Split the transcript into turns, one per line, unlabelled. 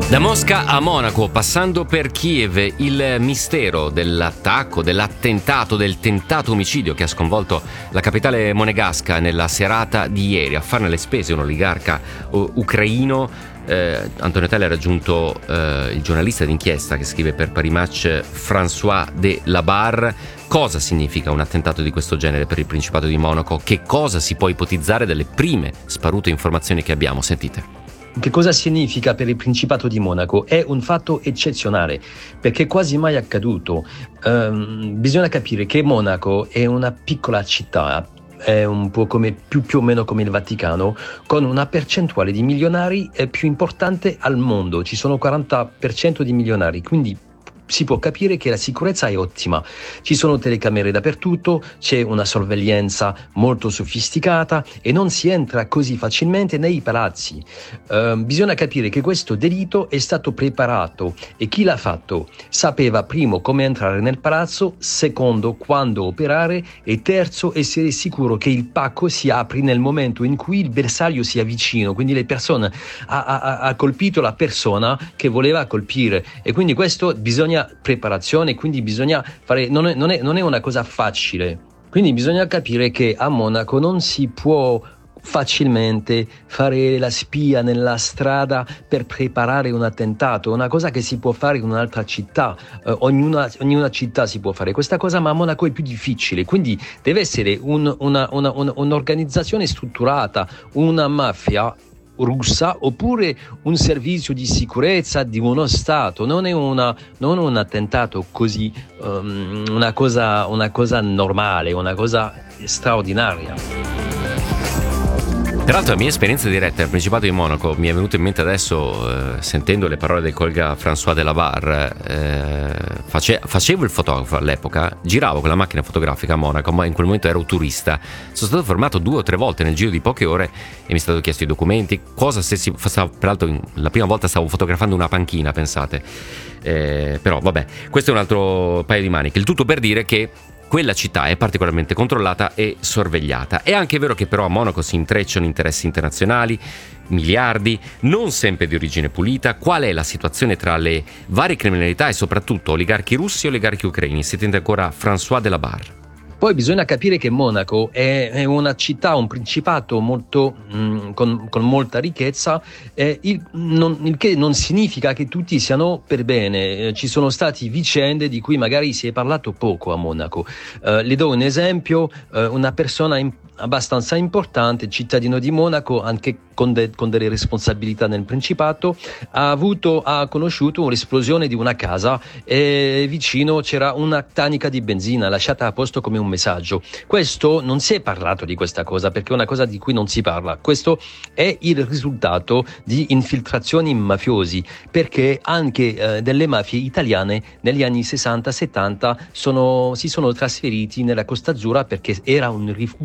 Da Mosca a Monaco, passando per Kiev, il mistero dell'attacco, dell'attentato, del tentato omicidio che ha sconvolto la capitale monegasca nella serata di ieri. A farne le spese un oligarca ucraino. Antonio Telle ha raggiunto il giornalista d'inchiesta che scrive per Paris Match, François de Labarre. Cosa significa un attentato di questo genere per il Principato di Monaco? Che cosa si può ipotizzare dalle prime sparute informazioni che abbiamo? Sentite.
Che cosa significa per il Principato di Monaco? È un fatto eccezionale, perché quasi mai accaduto. Bisogna capire che Monaco è una piccola città, è un po' come più o meno come il Vaticano, con una percentuale di milionari più importante al mondo. Ci sono 40% di milionari, quindi si può capire che la sicurezza è ottima. Ci sono telecamere dappertutto, c'è una sorveglianza molto sofisticata e non si entra così facilmente nei palazzi. Bisogna capire che questo delitto è stato preparato e chi l'ha fatto sapeva, primo, come entrare nel palazzo, secondo, quando operare e terzo, essere sicuro che il pacco si apre nel momento in cui il bersaglio sia vicino, quindi le persone ha colpito la persona che voleva colpire, e quindi questo bisogna preparazione, quindi bisogna fare, non è una cosa facile, quindi bisogna capire che a Monaco non si può facilmente fare la spia nella strada per preparare un attentato, una cosa che si può fare in un'altra città, ognuna città si può fare questa cosa, ma a Monaco è più difficile, quindi deve essere un'organizzazione strutturata, una mafia russa oppure un servizio di sicurezza di uno Stato. Non un attentato così, una cosa normale, una cosa straordinaria.
Tra l'altro la mia esperienza diretta al Principato di Monaco mi è venuta in mente adesso sentendo le parole del collega François de Labarre. Facevo il fotografo all'epoca, giravo con la macchina fotografica a Monaco, ma in quel momento ero turista. Sono stato fermato 2 o 3 volte nel giro di poche ore e mi è stato chiesto i documenti, peraltro la prima volta stavo fotografando una panchina, pensate. Però vabbè, questo è un altro paio di maniche. Il tutto per dire che quella città è particolarmente controllata e sorvegliata. È anche vero che però a Monaco si intrecciano interessi internazionali, miliardi, non sempre di origine pulita. Qual è la situazione tra le varie criminalità e soprattutto oligarchi russi e oligarchi ucraini? Sentite ancora François de Labarre.
Poi bisogna capire che Monaco è una città, un principato molto con molta ricchezza, il che non significa che tutti siano per bene. Ci sono stati vicende di cui magari si è parlato poco a Monaco. Le do un esempio: una persona abbastanza importante, cittadino di Monaco, anche con delle responsabilità nel Principato, ha conosciuto l'esplosione di una casa e vicino c'era una tanica di benzina lasciata a posto come un messaggio. Questo non si è parlato di questa cosa perché è una cosa di cui non si parla. Questo è il risultato di infiltrazioni mafiosi, perché anche delle mafie italiane negli anni 60-70 si sono trasferiti nella Costa Azzurra perché era un rifugio